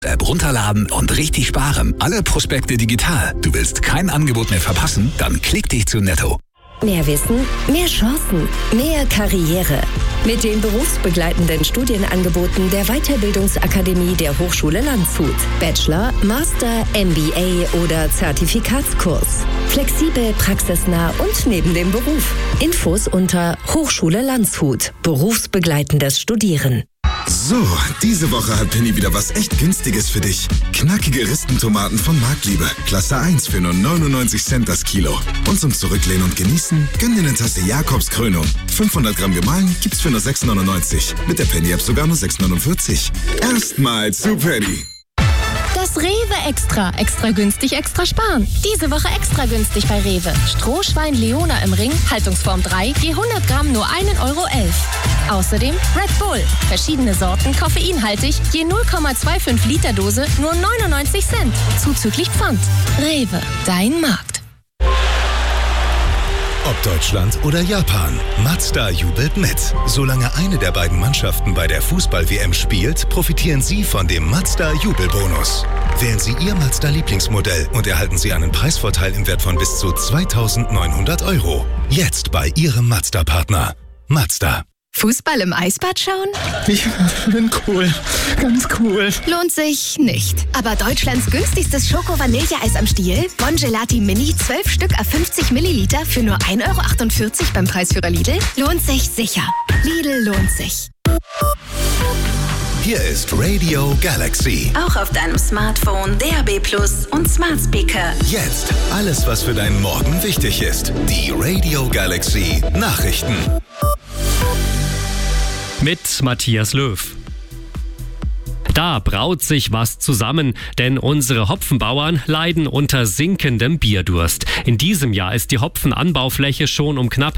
App runterladen und richtig sparen. Alle Prospekte digital. Du willst kein Angebot mehr verpassen? Dann klick dich zu Netto. Mehr Wissen, mehr Chancen, mehr Karriere. Mit den berufsbegleitenden Studienangeboten der Weiterbildungsakademie der Hochschule Landshut. Bachelor, Master, MBA oder Zertifikatskurs. Flexibel, praxisnah und neben dem Beruf. Infos unter Hochschule Landshut. Berufsbegleitendes Studieren. So, diese Woche hat Penny wieder was echt Günstiges für dich. Knackige Ristentomaten von Marktliebe. Klasse 1 für nur 99 Cent das Kilo. Und zum Zurücklehnen und Genießen, gönn dir eine Tasse Jakobskrönung. 500 Gramm gemahlen gibt's für nur 6,99. Mit der Penny-App sogar nur 6,49. Erstmals zu Penny. Das Rewe Extra. Extra günstig, extra sparen. Diese Woche extra günstig bei Rewe. Strohschwein Leona im Ring, Haltungsform 3, je 100 Gramm nur 1,11 Euro. Außerdem Red Bull. Verschiedene Sorten, koffeinhaltig, je 0,25 Liter Dose, nur 99 Cent. Zuzüglich Pfand. Rewe, dein Markt. Ob Deutschland oder Japan, Mazda jubelt mit. Solange eine der beiden Mannschaften bei der Fußball-WM spielt, profitieren Sie von dem Mazda-Jubelbonus. Wählen Sie Ihr Mazda-Lieblingsmodell und erhalten Sie einen Preisvorteil im Wert von bis zu 2.900 €. Jetzt bei Ihrem Mazda-Partner. Mazda. Fußball im Eisbad schauen? Ich bin cool. Ganz cool. Lohnt sich nicht. Aber Deutschlands günstigstes Schoko-Vanilleeis am Stiel, Bon Gelati Mini, 12 Stück auf 50 Milliliter für nur 1,48 € beim Preisführer Lidl, lohnt sich sicher. Lidl lohnt sich. Hier ist Radio Galaxy. Auch auf deinem Smartphone, DAB+ und Smart Speaker. Jetzt alles, was für deinen Morgen wichtig ist. Die Radio Galaxy Nachrichten. Mit Matthias Löw. Da braut sich was zusammen, denn unsere Hopfenbauern leiden unter sinkendem Bierdurst. In diesem Jahr ist die Hopfenanbaufläche schon um knapp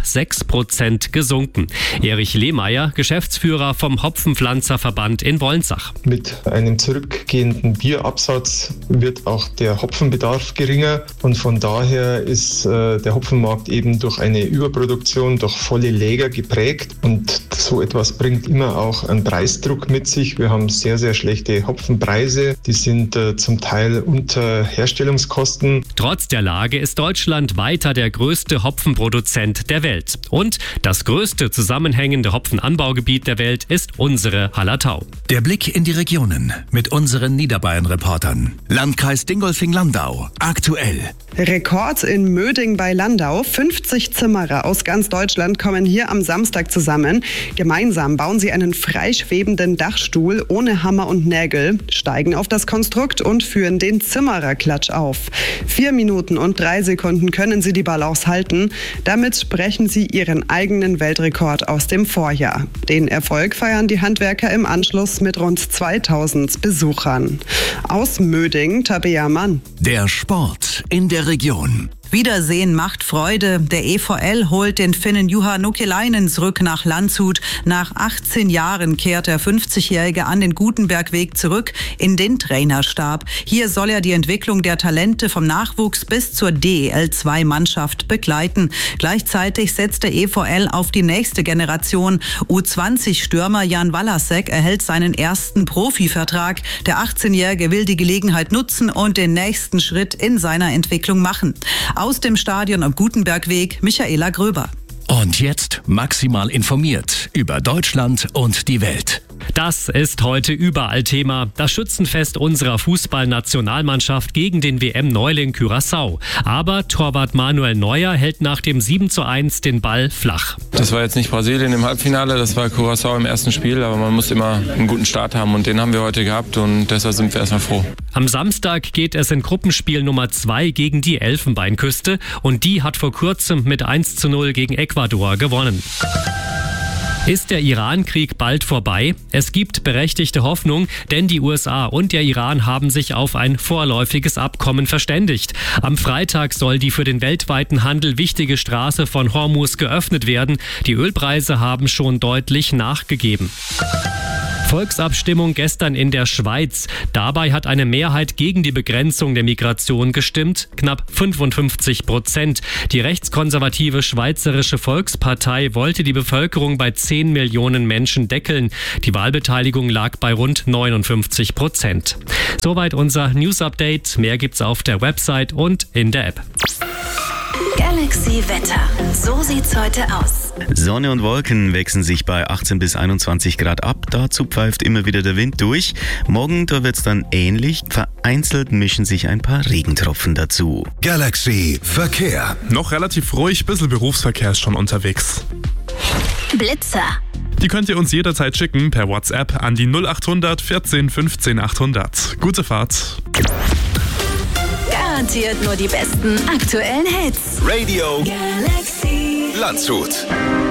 6% gesunken. Erich Lehmeier, Geschäftsführer vom Hopfenpflanzerverband in Wolnsach. Mit einem zurückgehenden Bierabsatz wird auch der Hopfenbedarf geringer und von daher ist der Hopfenmarkt eben durch eine Überproduktion, durch volle Läger geprägt und so etwas bringt immer auch einen Preisdruck mit sich. Wir haben sehr, sehr schlechte Hopfenpreise, die sind zum Teil unter Herstellungskosten. Trotz der Lage ist Deutschland weiter der größte Hopfenproduzent der Welt. Und das größte zusammenhängende Hopfenanbaugebiet der Welt ist unsere Hallertau. Der Blick in die Regionen mit unseren Niederbayern-Reportern. Landkreis Dingolfing-Landau. Aktuell. Rekord in Möding bei Landau. 50 Zimmerer aus ganz Deutschland kommen hier am Samstag zusammen. Gemeinsam bauen sie einen freischwebenden Dachstuhl ohne Hammer und Nägel, steigen auf das Konstrukt und führen den Zimmererklatsch auf. 4 Minuten und 3 Sekunden können sie die Balance halten. Damit brechen sie ihren eigenen Weltrekord aus dem Vorjahr. Den Erfolg feiern die Handwerker im Anschluss mit rund 2000 Besuchern. Aus Möding, Tabea Mann. Der Sport in der Region. Wiedersehen macht Freude. Der EVL holt den Finnen Juha Nokelainen zurück nach Landshut. Nach 18 Jahren kehrt der 50-Jährige an den Gutenbergweg zurück in den Trainerstab. Hier soll er die Entwicklung der Talente vom Nachwuchs bis zur DEL2-Mannschaft begleiten. Gleichzeitig setzt der EVL auf die nächste Generation. U20-Stürmer Jan Walasek erhält seinen ersten Profivertrag. Der 18-Jährige will die Gelegenheit nutzen und den nächsten Schritt in seiner Entwicklung machen. Aus dem Stadion am Gutenbergweg, Michaela Gröber. Und jetzt maximal informiert über Deutschland und die Welt. Das ist heute überall Thema. Das Schützenfest unserer Fußballnationalmannschaft gegen den WM-Neuling Curaçao. Aber Torwart Manuel Neuer hält nach dem 7:1 den Ball flach. Das war jetzt nicht Brasilien im Halbfinale, das war Curaçao im ersten Spiel. Aber man muss immer einen guten Start haben und den haben wir heute gehabt und deshalb sind wir erstmal froh. Am Samstag geht es in Gruppenspiel Nummer 2 gegen die Elfenbeinküste. Und die hat vor kurzem mit 1:0 gegen Ecuador gewonnen. Ist der Iran-Krieg bald vorbei? Es gibt berechtigte Hoffnung, denn die USA und der Iran haben sich auf ein vorläufiges Abkommen verständigt. Am Freitag soll die für den weltweiten Handel wichtige Straße von Hormuz geöffnet werden. Die Ölpreise haben schon deutlich nachgegeben. Volksabstimmung gestern in der Schweiz. Dabei hat eine Mehrheit gegen die Begrenzung der Migration gestimmt, knapp 55%. Die rechtskonservative Schweizerische Volkspartei wollte die Bevölkerung bei 10 Millionen Menschen deckeln. Die Wahlbeteiligung lag bei rund 59%. Soweit unser News-Update. Mehr gibt's auf der Website und in der App. Galaxy Wetter. So sieht's heute aus. Sonne und Wolken wechseln sich bei 18 bis 21 Grad ab. Dazu pfeift immer wieder der Wind durch. Morgen, da wird's dann ähnlich. Vereinzelt mischen sich ein paar Regentropfen dazu. Galaxy Verkehr. Noch relativ ruhig, bisschen Berufsverkehr ist schon unterwegs. Blitzer. Die könnt ihr uns jederzeit schicken per WhatsApp an die 0800 14 15 800. Gute Fahrt. Garantiert nur die besten aktuellen Hits. Radio Galaxy Landshut.